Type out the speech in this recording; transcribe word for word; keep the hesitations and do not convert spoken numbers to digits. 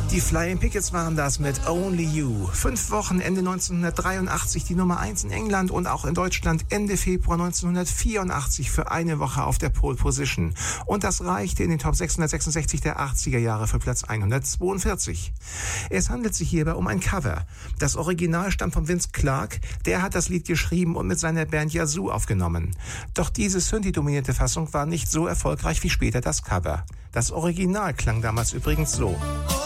Die Flying Pickets waren das mit Only You. Fünf Wochen Ende neunzehnhundertdreiundachtzig die Nummer eins in England und auch in Deutschland Ende Februar neunzehnhundertvierundachtzig für eine Woche auf der Pole Position. Und das reichte in den Top sechshundertsechsundsechzig der achtziger Jahre für Platz hundertzweiundvierzig. Es handelt sich hierbei um ein Cover. Das Original stammt von Vince Clarke. Der hat das Lied geschrieben und mit seiner Band Yazoo aufgenommen. Doch diese Synthie-dominierte Fassung war nicht so erfolgreich wie später das Cover. Das Original klang damals übrigens so.